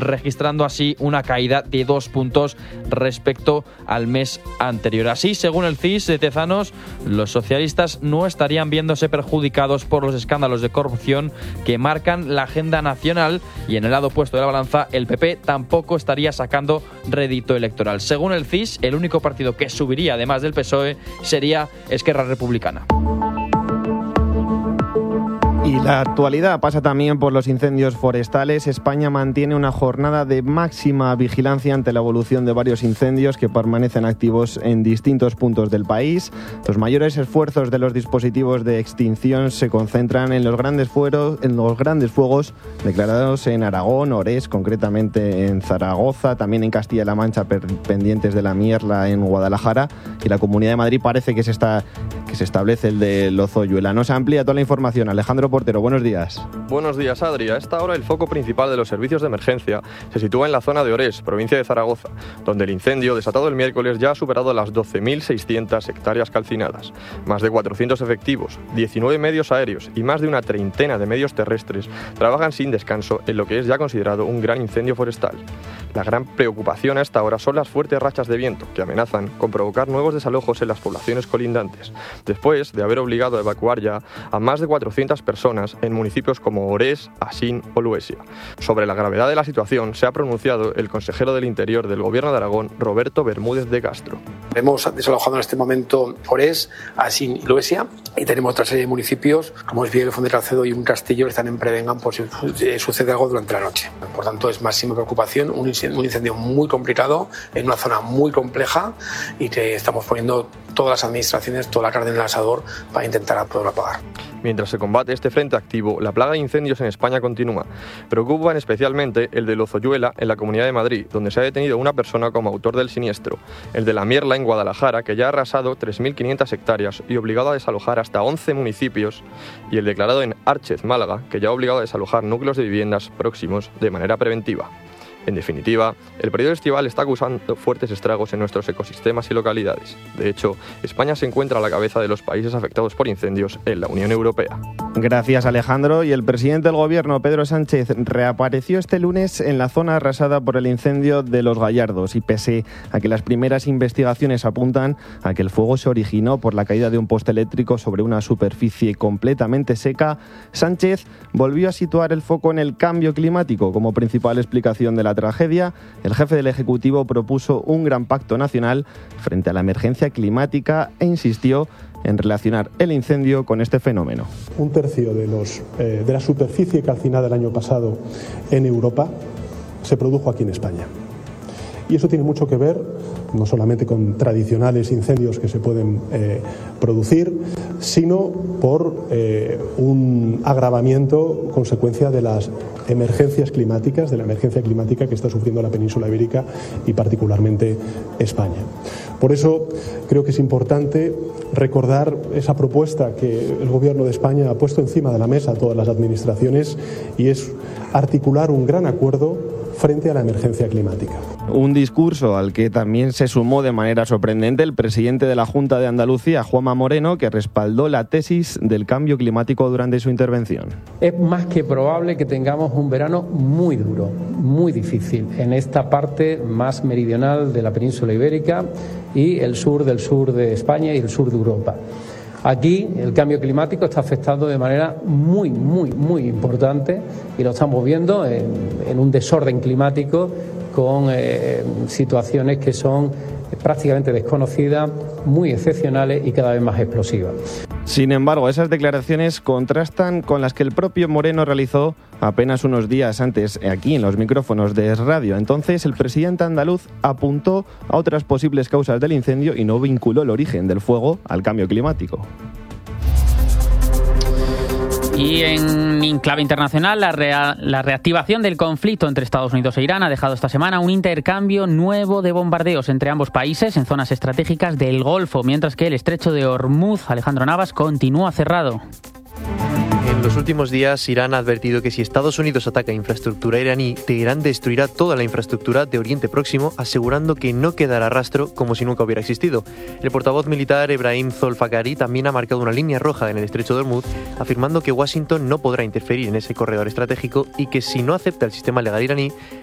registrando así una caída de 2 puntos respecto al mes anterior. Así, según el CIS de Tezanos, los socialistas no estarían viéndose perjudicados por los escándalos de corrupción que marcan la agenda nacional, y en el lado opuesto de la balanza, el PP tampoco estaría sacando rédito electoral. Según el CIS, el único partido que subiría, además del PSOE, sería Esquerra Republicana. Y la actualidad pasa también por los incendios forestales. España mantiene una jornada de máxima vigilancia ante la evolución de varios incendios que permanecen activos en distintos puntos del país. Los mayores esfuerzos de los dispositivos de extinción se concentran en los grandes fuegos declarados en Aragón, Orés, concretamente en Zaragoza, también en Castilla-La Mancha, pendientes de la Mierla en Guadalajara, y la Comunidad de Madrid parece que se establece el de Lozoyuela. Nos amplía toda la información Alejandro Portero, buenos días. Buenos días, Adri. A esta hora el foco principal de los servicios de emergencia se sitúa en la zona de Orés, provincia de Zaragoza, donde el incendio desatado el miércoles ya ha superado las 12.600 hectáreas calcinadas. Más de 400 efectivos, 19 medios aéreos y más de una treintena de medios terrestres trabajan sin descanso en lo que es ya considerado un gran incendio forestal. La gran preocupación a esta hora son las fuertes rachas de viento que amenazan con provocar nuevos desalojos en las poblaciones colindantes, después de haber obligado a evacuar ya a más de 400 personas en municipios como Orés, Asín o Luesia. Sobre la gravedad de la situación se ha pronunciado el consejero del Interior del Gobierno de Aragón, Roberto Bermúdez de Castro. Hemos desalojado en este momento Orés, Asín y Luesia, y tenemos otra serie de municipios como es Villanueva de Calcedo y un castillo que están en Prevengan por si sucede algo durante la noche. Por tanto, es máxima preocupación, un incendio muy complicado en una zona muy compleja, y que estamos poniendo todas las administraciones, toda la carne en el asador para intentar poderlo apagar. Mientras se combate este frente activo, la plaga de incendios en España continúa. Preocupan especialmente el de Lozoyuela en la Comunidad de Madrid, donde se ha detenido una persona como autor del siniestro, el de la Mierla en Guadalajara, que ya ha arrasado 3.500 hectáreas y obligado a desalojar hasta 11 municipios, y el declarado en Árchez, Málaga, que ya ha obligado a desalojar núcleos de viviendas próximos de manera preventiva. En definitiva, el periodo estival está causando fuertes estragos en nuestros ecosistemas y localidades. De hecho, España se encuentra a la cabeza de los países afectados por incendios en la Unión Europea. Gracias, Alejandro. Y el presidente del Gobierno, Pedro Sánchez, reapareció este lunes en la zona arrasada por el incendio de Los Gallardos, y pese a que las primeras investigaciones apuntan a que el fuego se originó por la caída de un poste eléctrico sobre una superficie completamente seca, Sánchez volvió a situar el foco en el cambio climático como principal explicación de la tragedia. El jefe del Ejecutivo propuso un gran pacto nacional frente a la emergencia climática e insistió en relacionar el incendio con este fenómeno. Un tercio de la superficie calcinada el año pasado en Europa se produjo aquí en España. Y eso tiene mucho que ver no solamente con tradicionales incendios que se pueden producir, sino por un agravamiento consecuencia de las emergencias climáticas, de la emergencia climática que está sufriendo la península ibérica y particularmente España. Por eso creo que es importante recordar esa propuesta que el Gobierno de España ha puesto encima de la mesa a todas las administraciones, y es articular un gran acuerdo frente a la emergencia climática. Un discurso al que también se sumó de manera sorprendente el presidente de la Junta de Andalucía, Juanma Moreno, que respaldó la tesis del cambio climático durante su intervención. Es más que probable que tengamos un verano muy duro, muy difícil, en esta parte más meridional de la península ibérica y el sur de España y el sur de Europa. Aquí el cambio climático está afectando de manera muy importante, y lo estamos viendo en un desorden climático con situaciones que son prácticamente desconocidas, muy excepcionales y cada vez más explosivas. Sin embargo, esas declaraciones contrastan con las que el propio Moreno realizó apenas unos días antes aquí en los micrófonos de Es Radio. Entonces, el presidente andaluz apuntó a otras posibles causas del incendio y no vinculó el origen del fuego al cambio climático. Y en clave internacional, la reactivación del conflicto entre Estados Unidos e Irán ha dejado esta semana un intercambio nuevo de bombardeos entre ambos países en zonas estratégicas del Golfo, mientras que el estrecho de Hormuz, Alejandro Navas, continúa cerrado. En los últimos días, Irán ha advertido que si Estados Unidos ataca infraestructura iraní, Teherán destruirá toda la infraestructura de Oriente Próximo, asegurando que no quedará rastro como si nunca hubiera existido. El portavoz militar Ebrahim Zolfaghari también ha marcado una línea roja en el estrecho de Hormuz, afirmando que Washington no podrá interferir en ese corredor estratégico y que si no acepta el sistema legal iraní,